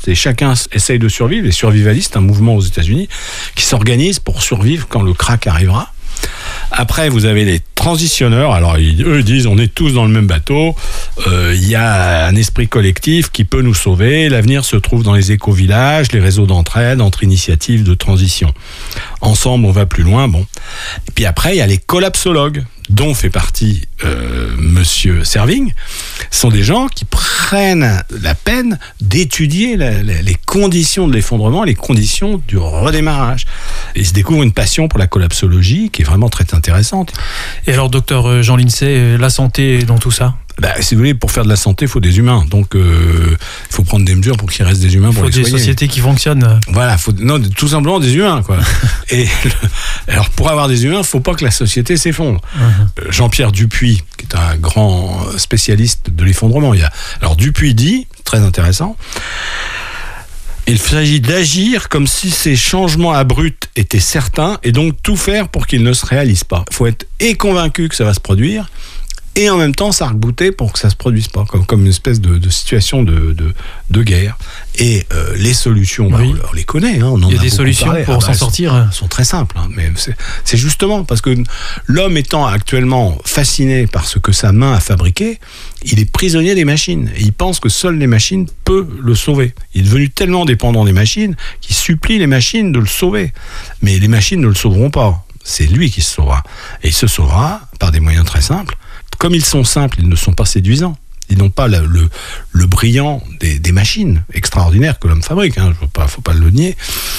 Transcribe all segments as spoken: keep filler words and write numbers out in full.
et chacun essaye de survivre. Les survivalistes, un mouvement aux États-Unis qui s'organise pour survivre quand le crack arrivera. Après, vous avez les transitionneurs. Alors, ils, eux disent, on est tous dans le même bateau. Il euh, y a un esprit collectif qui peut nous sauver. L'avenir se trouve dans les éco-villages, les réseaux d'entraide, entre initiatives de transition. Ensemble, on va plus loin. Bon. Et puis après, il y a les collapsologues, dont fait partie euh, Monsieur Serving. Ce sont des gens qui prennent la peine d'étudier la, la, les conditions de l'effondrement, les conditions du redémarrage. Et ils se découvrent une passion pour la collapsologie qui est vraiment très intéressante. Et alors, docteur Jean Lincey, la santé dans tout ça ? Bah, si vous voulez, pour faire de la santé, il faut des humains. Donc, il euh, faut prendre des mesures pour qu'il reste des humains pour les soigner. Il faut des sociétés qui fonctionnent. Voilà, faut, non, tout simplement des humains, quoi. Et le, alors, pour avoir des humains, il ne faut pas que la société s'effondre. Uh-huh. Jean-Pierre Dupuy, qui est un grand spécialiste de l'effondrement, il y a, alors Dupuy dit, très intéressant, il s'agit d'agir comme si ces changements abrupts étaient certains et donc tout faire pour qu'ils ne se réalisent pas. Il faut être et convaincu que ça va se produire, et en même temps s'arc-bouter pour que ça se produise pas, comme, comme une espèce de, de situation de, de, de guerre. Et euh, les solutions, bah, oui. on, on les connaît. Hein, on en Il y a, a des solutions parlé. pour ah, s'en bah, sortir. Elles sont très simples, hein, mais c'est, c'est justement parce que l'homme étant actuellement fasciné par ce que sa main a fabriqué, il est prisonnier des machines. Et il pense que seules les machines peuvent le sauver. Il est devenu tellement dépendant des machines qu'il supplie les machines de le sauver. Mais les machines ne le sauveront pas. C'est lui qui se sauvera. Et il se sauvera par des moyens très simples. Comme ils sont simples, ils ne sont pas séduisants. Ils n'ont pas le, le, le brillant des, des machines extraordinaires que l'homme fabrique. Il hein, ne faut, faut pas le nier.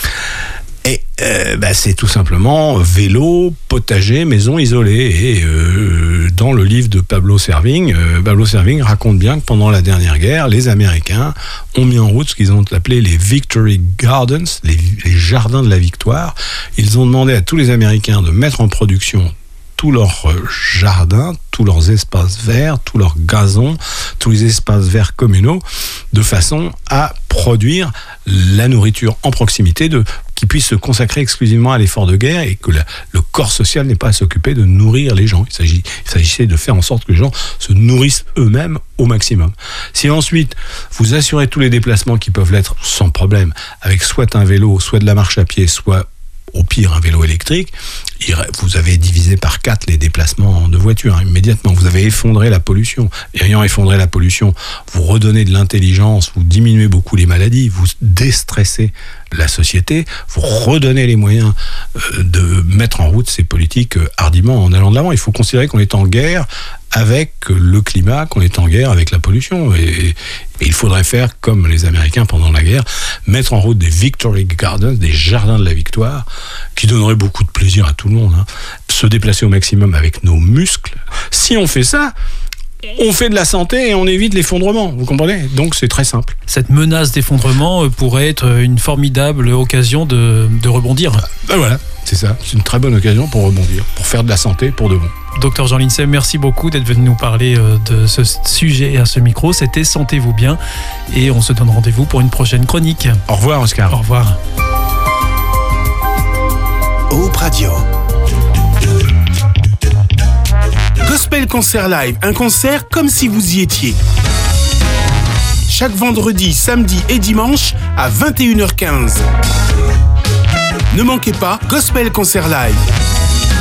Et euh, bah, c'est tout simplement vélo, potager, maison isolée. Et euh, dans le livre de Pablo Serving, euh, Pablo Serving raconte bien que pendant la dernière guerre, les Américains ont mis en route ce qu'ils ont appelé les Victory Gardens, les, les jardins de la victoire. Ils ont demandé à tous les Américains de mettre en production tous leurs jardins, tous leurs espaces verts, tous leurs gazons, tous les espaces verts communaux, de façon à produire la nourriture en proximité, de, qui puisse se consacrer exclusivement à l'effort de guerre et que la, le corps social n'ait pas à s'occuper de nourrir les gens. Il, s'agit, il s'agissait de faire en sorte que les gens se nourrissent eux-mêmes au maximum. Si ensuite vous assurez tous les déplacements qui peuvent l'être sans problème, avec soit un vélo, soit de la marche à pied, soit au pire un vélo électrique, vous avez divisé par quatre les déplacements de voiture hein, immédiatement. Vous avez effondré la pollution. Et ayant effondré la pollution, vous redonnez de l'intelligence, vous diminuez beaucoup les maladies, vous déstressez la société, vous redonnez les moyens euh, de mettre en route ces politiques euh, hardiment en allant de l'avant. Il faut considérer qu'on est en guerre avec le climat, qu'on est en guerre avec la pollution. Et, et il faudrait faire comme les Américains pendant la guerre, mettre en route des Victory Gardens, des jardins de la victoire, qui donneraient beaucoup de plaisir à tout le monde. Hein. Se déplacer au maximum avec nos muscles. Si on fait ça, on fait de la santé et on évite l'effondrement, vous comprenez ? Donc c'est très simple. Cette menace d'effondrement pourrait être une formidable occasion de, de rebondir. Ben voilà, c'est ça. C'est une très bonne occasion pour rebondir, pour faire de la santé pour de bon. Docteur Jean Lincey, merci beaucoup d'être venu nous parler de ce sujet à ce micro. C'était Sentez-vous bien et on se donne rendez-vous pour une prochaine chronique. Au revoir Oscar. Au revoir. Hope Radio. Gospel Concert Live, un concert comme si vous y étiez. Chaque vendredi, samedi et dimanche à vingt et une heures quinze. Ne manquez pas Gospel Concert Live.